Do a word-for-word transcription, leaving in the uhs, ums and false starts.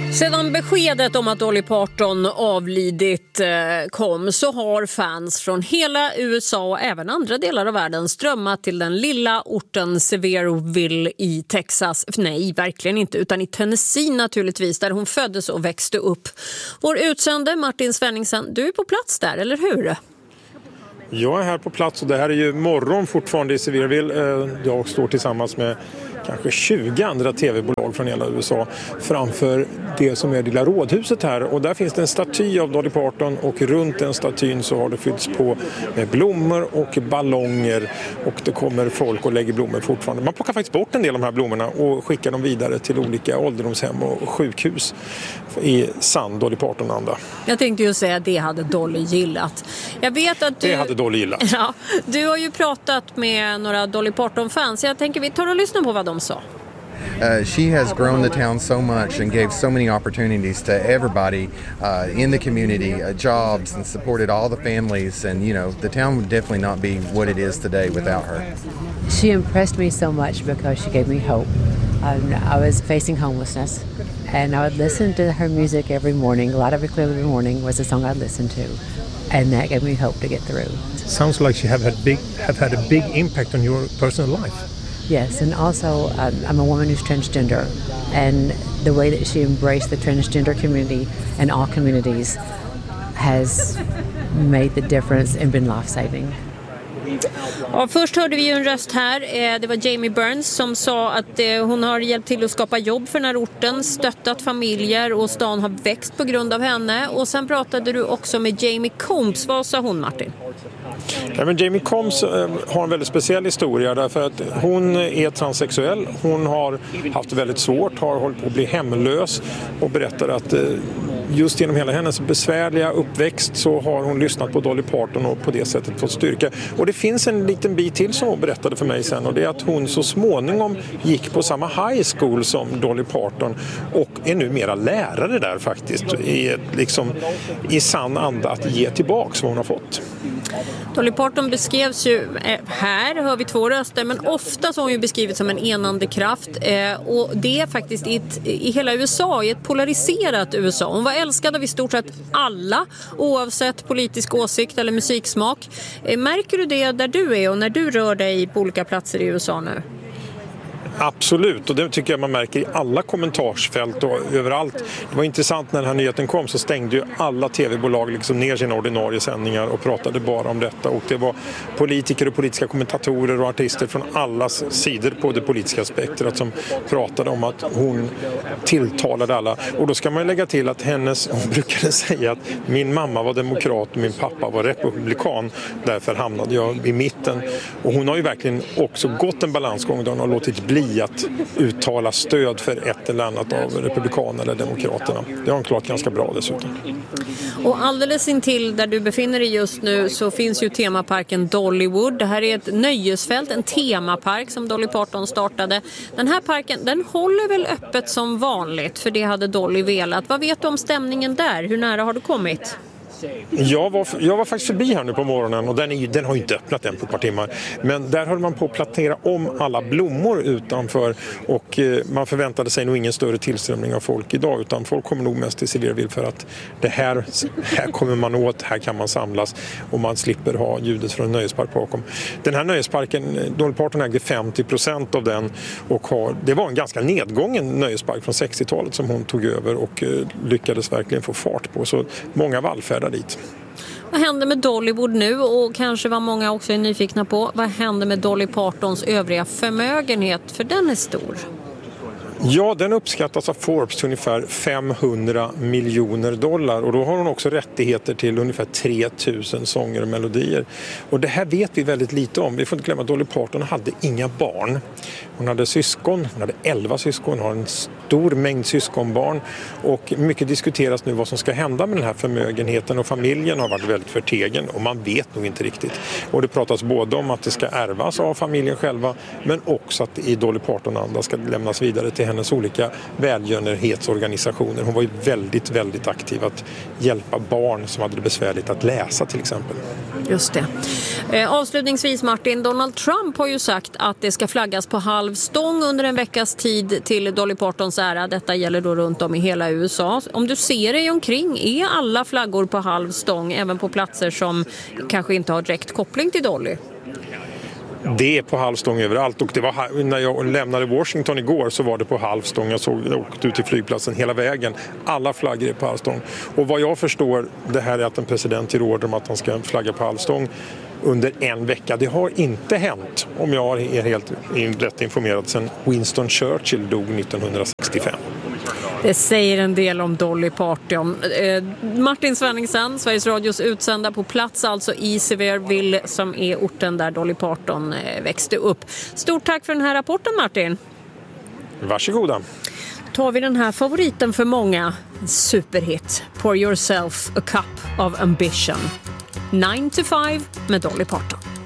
Sedan beskedet om att Dolly Parton avlidit kom så har fans från hela U S A och även andra delar av världen strömmat till den lilla orten Sevierville i Texas. Nej, verkligen inte, utan i Tennessee naturligtvis, där hon föddes och växte upp. Vår utsände Martin Svenningsson, du är på plats där, eller hur? Jag är här på plats och det här är ju morgon fortfarande i Sevierville. Jag står tillsammans med kanske tjugo andra tv-bolag från hela U S A framför det som är lilla rådhuset här. Och där finns det en staty av Dolly Parton och runt den statyn så har det fyllts på med blommor och ballonger. Och det kommer folk och lägger blommor fortfarande. Man plockar faktiskt bort en del av de här blommorna och skickar dem vidare till olika ålderdomshem och sjukhus i sann Dolly Parton-anda. Jag tänkte ju säga att det hade Dolly gillat. Jag vet att du... Det hade Dolly gillat. Ja, du har ju pratat med några Dolly Parton-fans. Jag tänker vi tar och lyssnar på vad de sa. Uh, she has grown the town so much and gave so many opportunities to everybody uh, in the community, uh, jobs, and supported all the families. And, you know, the town would definitely not be what it is today without her. She impressed me so much because she gave me hope. Um, I was facing homelessness, and I would listen to her music every morning. A lot of it every morning was a song I'd listen to, and that gave me hope to get through. Sounds like she have had big have had a big impact on your personal life. Yes, and also um, I'm a woman who's transgender, and the way that she embraced the transgender community and all communities has made the difference and been life-saving. Ja, först hörde vi ju en röst här. Det var Jamie Burns som sa att hon har hjälpt till att skapa jobb för den här orten, stöttat familjer och stan har växt på grund av henne. Och sen pratade du också med Jamie Combs. Vad sa hon, Martin? Ja, men Jamie Combs äh, har en väldigt speciell historia därför att hon är transsexuell. Hon har haft väldigt svårt, har hållit på att bli hemlös och berättar att äh, just genom hela hennes besvärliga uppväxt så har hon lyssnat på Dolly Parton och på det sättet fått styrka. Och det finns en liten bit till som hon berättade för mig sen och det är att hon så småningom gick på samma high school som Dolly Parton och är numera lärare där faktiskt i, liksom, i sann anda att ge tillbaka vad hon har fått. Dolly Parton beskrevs ju, här hör vi två röster, men ofta så har hon ju beskrivits som en enande kraft och det är faktiskt i, ett, i hela U S A, i ett polariserat U S A. Hon var älskad av i stort sett alla oavsett politisk åsikt eller musiksmak. Märker du det där du är och när du rör dig på olika platser i U S A nu? Absolut, och det tycker jag man märker i alla kommentarsfält och överallt. Det var intressant när den här nyheten kom så stängde ju alla tv-bolag liksom ner sina ordinarie sändningar och pratade bara om detta. Och det var politiker och politiska kommentatorer och artister från alla sidor på det politiska spektrat som pratade om att hon tilltalade alla. Och då ska man lägga till att hennes, hon brukade säga att min mamma var demokrat och min pappa var republikan. Därför hamnade jag i mitten. Och hon har ju verkligen också gått en balansgång där hon har låtit bli att uttala stöd för ett eller annat av republikanerna eller demokraterna. Det har hon klart ganska bra dessutom. Och alldeles intill där du befinner dig just nu så finns ju temaparken Dollywood. Det här är ett nöjesfält, en temapark som Dolly Parton startade. Den här parken, den håller väl öppet som vanligt för det hade Dolly velat. Vad vet du om stämningen där? Hur nära har du kommit? Jag var, jag var faktiskt förbi här nu på morgonen och den, är, den har ju inte öppnat än på ett par timmar. Men där höll man på att plantera om alla blommor utanför och eh, man förväntade sig nog ingen större tillströmning av folk idag utan folk kommer nog mest till Sevierville för att det här, här kommer man åt, här kan man samlas och man slipper ha ljudet från en nöjespark bakom. Den här nöjesparken, Dolly Parton ägde femtio procent av den och har, det var en ganska nedgången nöjespark från sextiotalet som hon tog över och eh, lyckades verkligen få fart på så många vallfärdar dit. Vad händer med Dollywood nu och kanske vad många också är nyfikna på, vad händer med Dolly Partons övriga förmögenhet för den är stor? Ja, den uppskattas av Forbes till ungefär femhundra miljoner dollar och då har hon också rättigheter till ungefär tre tusen sånger och melodier. Och det här vet vi väldigt lite om. Vi får inte glömma att Dolly Parton hade inga barn. Hon hade syskon, hon hade elva syskon, hon har en stor mängd syskonbarn och mycket diskuteras nu vad som ska hända med den här förmögenheten och familjen har varit väldigt förtegen och man vet nog inte riktigt. Och det pratas både om att det ska ärvas av familjen själva men också att i Dolly Parton-anda ska lämnas vidare till hennes olika välgörenhetsorganisationer. Hon var ju väldigt, väldigt aktiv att hjälpa barn som hade det besvärligt att läsa till exempel. Just det. Eh, avslutningsvis Martin, Donald Trump har ju sagt att det ska flaggas på halv stång under en veckas tid till Dolly Partons ära. Detta gäller då runt om i hela U S A. Om du ser dig omkring, är alla flaggor på halv stång även på platser som kanske inte har direkt koppling till Dolly? Det är på halvstång överallt, och det var, när jag lämnade Washington igår så var det på halvstång. Jag såg, jag åkte ut till flygplatsen hela vägen. Alla flaggor är på halvstång. Och vad jag förstår, det här är att en president ger order om att han ska flagga på halvstång under en vecka. Det har inte hänt, om jag är helt rätt informerad, sedan Winston Churchill dog nittonhundrasextiofem. Det säger en del om Dolly Parton. Eh, Martin Svenningsson, Sveriges Radios utsända på plats, alltså i Sevierville, som är orten där Dolly Parton eh, växte upp. Stort tack för den här rapporten, Martin. Varsågoda. Då tar vi den här favoriten för många. Superhit. Pour yourself a cup of ambition. nine to five med Dolly Parton.